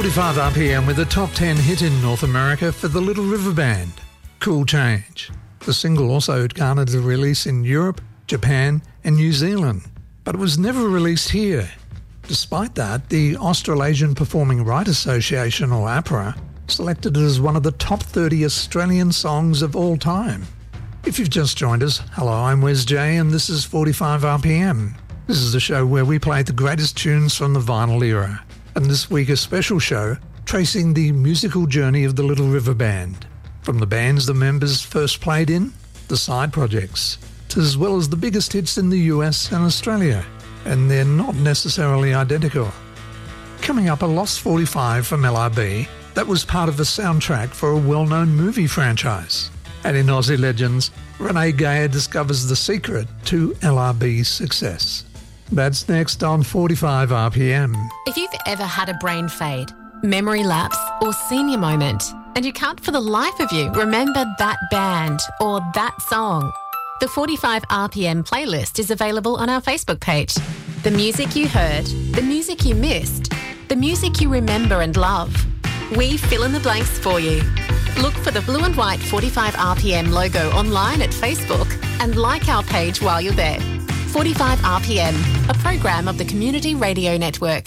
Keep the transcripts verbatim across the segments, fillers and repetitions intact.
forty-five R P M with a top ten hit in North America for the Little River Band, Cool Change. The single also garnered a release in Europe, Japan and New Zealand, but it was never released here. Despite that, the Australasian Performing Rights Association, or APRA, selected it as one of the top thirty Australian songs of all time. If you've just joined us, hello, I'm Wes J and this is forty-five R P M. This is the show where we play the greatest tunes from the vinyl era. And this week a special show tracing the musical journey of the Little River Band, from the bands the members first played in, the side projects, as well as the biggest hits in the U S and Australia, and they're not necessarily identical. Coming up, a Lost forty-five from L R B that was part of a soundtrack for a well-known movie franchise. And in Aussie Legends, Renee Geyer discovers the secret to L R B's success. That's next on forty-five R P M. If you've ever had a brain fade, memory lapse or senior moment, and you can't for the life of you remember that band or that song, the forty-five R P M playlist is available on our Facebook page. The music you heard, the music you missed, the music you remember and love. We fill in the blanks for you. Look for the blue and white forty-five R P M logo online at Facebook and like our page while you're there. forty-five R P M, a program of the Community Radio Network.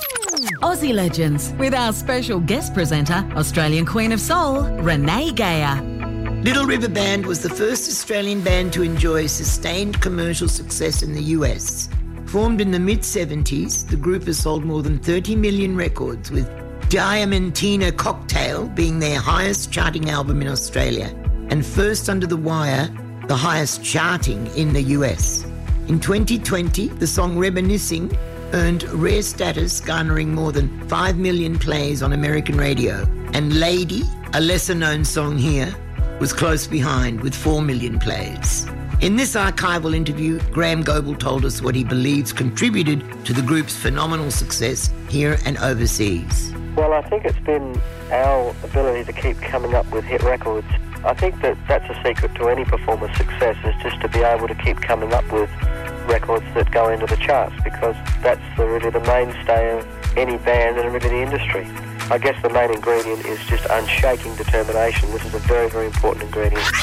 Aussie Legends with our special guest presenter, Australian Queen of Soul, Renee Geyer. Little River Band was the first Australian band to enjoy sustained commercial success in the U S. Formed in the mid-seventies, the group has sold more than thirty million records, with Diamantina Cocktail being their highest charting album in Australia, and First Under the Wire, the highest charting in the U S. In twenty twenty, the song Reminiscing earned rare status, garnering more than five million plays on American radio. And Lady, a lesser-known song here, was close behind with four million plays. In this archival interview, Graham Goble told us what he believes contributed to the group's phenomenal success here and overseas. Well, I think it's been our ability to keep coming up with hit records. I think that that's a secret to any performer's success, is just to be able to keep coming up with records that go into the charts, because that's the, really the mainstay of any band and really the industry. I guess the main ingredient is just unshaking determination. This is a very, very important ingredient.